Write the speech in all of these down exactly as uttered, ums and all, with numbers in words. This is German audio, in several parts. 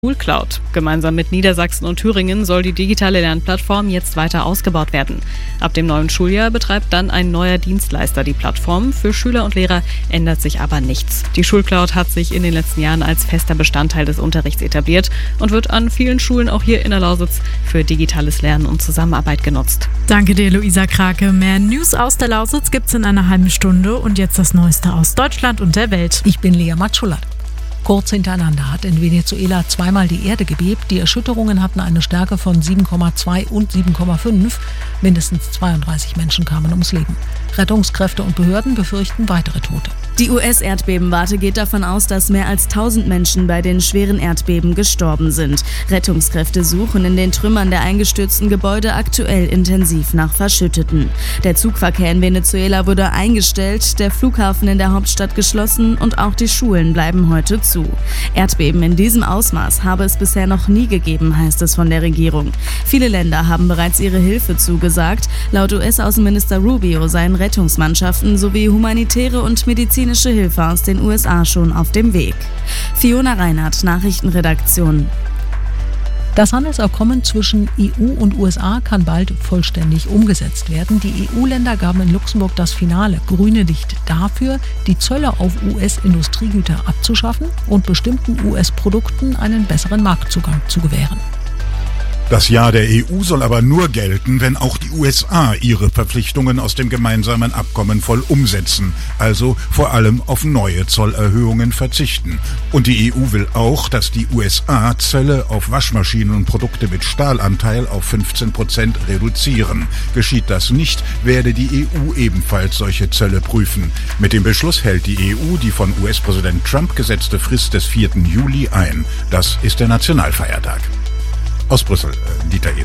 Schulcloud. Gemeinsam mit Niedersachsen und Thüringen soll die digitale Lernplattform jetzt weiter ausgebaut werden. Ab dem neuen Schuljahr betreibt dann ein neuer Dienstleister die Plattform. Für Schüler und Lehrer ändert sich aber nichts. Die Schulcloud hat sich in den letzten Jahren als fester Bestandteil des Unterrichts etabliert und wird an vielen Schulen auch hier in der Lausitz für digitales Lernen und Zusammenarbeit genutzt. Danke dir, Luisa Krake. Mehr News aus der Lausitz gibt's in einer halben Stunde und jetzt das Neueste aus Deutschland und der Welt. Ich bin Lea Matschulat. Kurz hintereinander hat in Venezuela zweimal die Erde gebebt. Die Erschütterungen hatten eine Stärke von sieben Komma zwei und sieben Komma fünf. Mindestens zweiunddreißig Menschen kamen ums Leben. Rettungskräfte und Behörden befürchten weitere Tote. Die U S-Erdbebenwarte geht davon aus, dass mehr als tausend Menschen bei den schweren Erdbeben gestorben sind. Rettungskräfte suchen in den Trümmern der eingestürzten Gebäude aktuell intensiv nach Verschütteten. Der Zugverkehr in Venezuela wurde eingestellt, der Flughafen in der Hauptstadt geschlossen und auch die Schulen bleiben heute zu. Erdbeben in diesem Ausmaß habe es bisher noch nie gegeben, heißt es von der Regierung. Viele Länder haben bereits ihre Hilfe zugesagt. Laut U S-Außenminister Rubio seien Rettungsmannschaften sowie humanitäre und medizinische Hilfe aus den U S A schon auf dem Weg. Fiona Reinhardt, Nachrichtenredaktion. Das Handelsabkommen zwischen E U und U S A kann bald vollständig umgesetzt werden. Die E U-Länder gaben in Luxemburg das finale grüne Licht dafür, die Zölle auf U S-Industriegüter abzuschaffen und bestimmten U S-Produkten einen besseren Marktzugang zu gewähren. Das Ja der E U soll aber nur gelten, wenn auch die U S A ihre Verpflichtungen aus dem gemeinsamen Abkommen voll umsetzen, also vor allem auf neue Zollerhöhungen verzichten. Und die E U will auch, dass die U S A Zölle auf Waschmaschinen und Produkte mit Stahlanteil auf fünfzehn Prozent reduzieren. Geschieht das nicht, werde die E U ebenfalls solche Zölle prüfen. Mit dem Beschluss hält die E U die von U S-Präsident Trump gesetzte Frist des vierten Juli ein. Das ist der Nationalfeiertag. Aus Brüssel, Dieter Ebeling.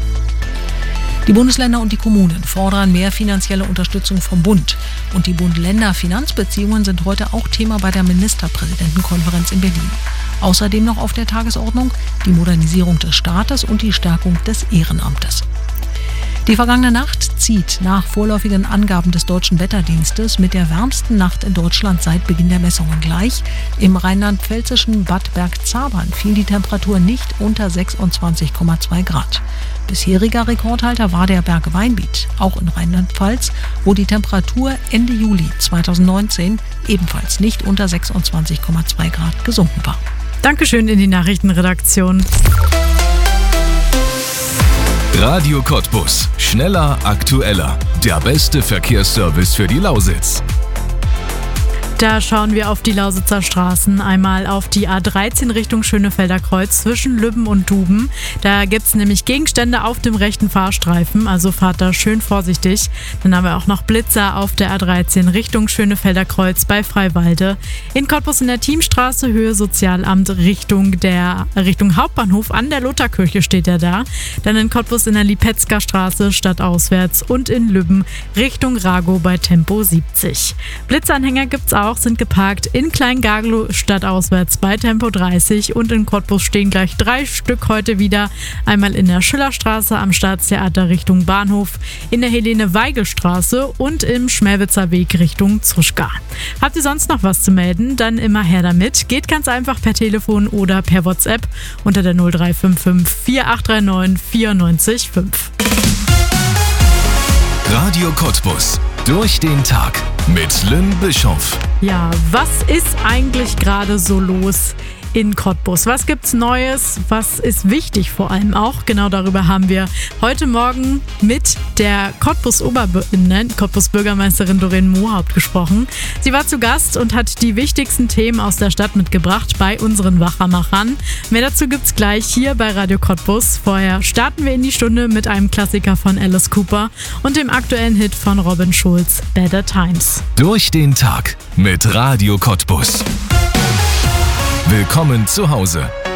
Die Bundesländer und die Kommunen fordern mehr finanzielle Unterstützung vom Bund. Und die Bund-Länder-Finanzbeziehungen sind heute auch Thema bei der Ministerpräsidentenkonferenz in Berlin. Außerdem noch auf der Tagesordnung die Modernisierung des Staates und die Stärkung des Ehrenamtes. Die vergangene Nacht zieht nach vorläufigen Angaben des Deutschen Wetterdienstes mit der wärmsten Nacht in Deutschland seit Beginn der Messungen gleich. Im rheinland-pfälzischen Bad Bergzabern fiel die Temperatur nicht unter sechsundzwanzig Komma zwei Grad. Bisheriger Rekordhalter war der Berg Weinbiet, auch in Rheinland-Pfalz, wo die Temperatur Ende Juli zweitausendneunzehn ebenfalls nicht unter sechsundzwanzig Komma zwei Grad gesunken war. Dankeschön in die Nachrichtenredaktion. Radio Cottbus. Schneller, aktueller. Der beste Verkehrsservice für die Lausitz. Da schauen wir auf die Lausitzer Straßen, einmal auf die A dreizehn Richtung Schönefelder Kreuz zwischen Lübben und Duben. Da gibt es nämlich Gegenstände auf dem rechten Fahrstreifen, also fahrt da schön vorsichtig. Dann haben wir auch noch Blitzer auf der A dreizehn Richtung Schönefelder Kreuz bei Freiwalde. In Cottbus in der Thiemstraße, Höhe Sozialamt, Richtung der Richtung Hauptbahnhof an der Lutherkirche steht er da. Dann in Cottbus in der Lipetzker Straße stadtauswärts und in Lübben Richtung Rago bei Tempo siebzig. Blitzanhänger gibt's auch. Sind geparkt in Kleingaglow stadtauswärts bei Tempo dreißig und in Cottbus stehen gleich drei Stück heute wieder. Einmal in der Schillerstraße am Staatstheater Richtung Bahnhof, in der Helene-Weigel-Straße und im Schmelwitzer Weg Richtung Zuschka. Habt ihr sonst noch was zu melden? Dann immer her damit. Geht ganz einfach per Telefon oder per WhatsApp unter der null drei fünf fünf vier acht drei neun vier neun fünf. Radio Cottbus. Durch den Tag mit Lynn Bischoff. Ja, was ist eigentlich gerade so los in Cottbus? Was gibt's Neues? Was ist wichtig vor allem auch? Genau darüber haben wir heute Morgen mit der Cottbus Oberbür- Cottbus Bürgermeisterin Doreen Mohaupt gesprochen. Sie war zu Gast und hat die wichtigsten Themen aus der Stadt mitgebracht bei unseren Wachermachern. Mehr dazu gibt's gleich hier bei Radio Cottbus. Vorher starten wir in die Stunde mit einem Klassiker von Alice Cooper und dem aktuellen Hit von Robin Schulz, Better Times. Durch den Tag mit Radio Cottbus. Willkommen zu Hause.